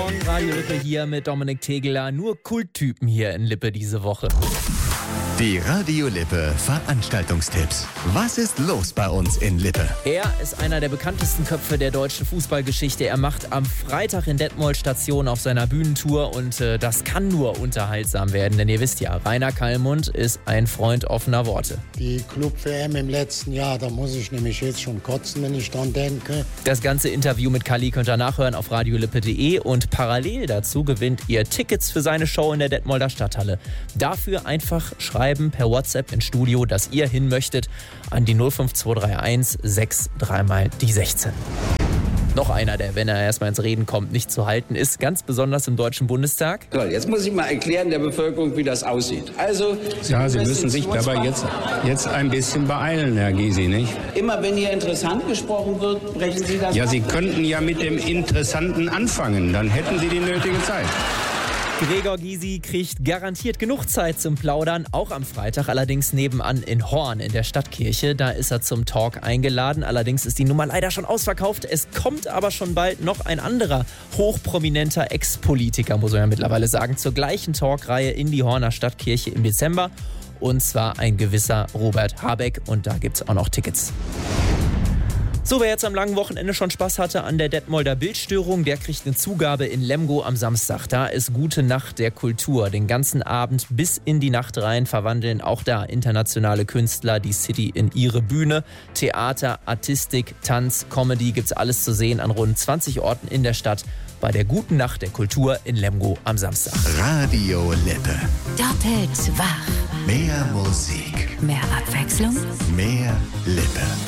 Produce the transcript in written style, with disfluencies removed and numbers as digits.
Morgen, Radio Lippe hier mit Dominik Tegeler. Nur Kulttypen hier in Lippe diese Woche. Die Radio Lippe Veranstaltungstipps. Was ist los bei uns in Lippe? Er ist einer der bekanntesten Köpfe der deutschen Fußballgeschichte. Er macht am Freitag in Detmold Station auf seiner Bühnentour und das kann nur unterhaltsam werden, denn ihr wisst ja, Rainer Kallmund ist ein Freund offener Worte. Die Club-WM im letzten Jahr, da muss ich nämlich jetzt schon kotzen, wenn ich dran denke. Das ganze Interview mit Kalli könnt ihr nachhören auf radiolippe.de und parallel dazu gewinnt ihr Tickets für seine Show in der Detmolder Stadthalle. Dafür einfach schreiben per WhatsApp ins Studio, dass ihr hin möchtet, an die 05231 63 mal die 16. Noch einer, der, wenn er erstmal ins Reden kommt, nicht zu halten ist, ganz besonders im Deutschen Bundestag. So, jetzt muss ich mal erklären der Bevölkerung, wie das aussieht. Also, Sie müssen sich dabei jetzt ein bisschen beeilen, Herr Gysi, nicht? Immer wenn hier interessant gesprochen wird, brechen Sie das Ja, ab. Sie könnten ja mit dem Interessanten anfangen, dann hätten Sie die nötige Zeit. Gregor Gysi kriegt garantiert genug Zeit zum Plaudern, auch am Freitag, allerdings nebenan in Horn in der Stadtkirche. Da ist er zum Talk eingeladen, allerdings ist die Nummer leider schon ausverkauft. Es kommt aber schon bald noch ein anderer hochprominenter Ex-Politiker, muss man ja mittlerweile sagen, zur gleichen Talkreihe in die Horner Stadtkirche im Dezember. Und zwar ein gewisser Robert Habeck und da gibt es auch noch Tickets. So, wer jetzt am langen Wochenende schon Spaß hatte an der Detmolder Bildstörung, der kriegt eine Zugabe in Lemgo am Samstag. Da ist Gute Nacht der Kultur. Den ganzen Abend bis in die Nacht rein verwandeln auch da internationale Künstler die City in ihre Bühne. Theater, Artistik, Tanz, Comedy, gibt's alles zu sehen an rund 20 Orten in der Stadt bei der Guten Nacht der Kultur in Lemgo am Samstag. Radio Lippe. Doppelt wach. Mehr Musik. Mehr Abwechslung. Mehr Lippe.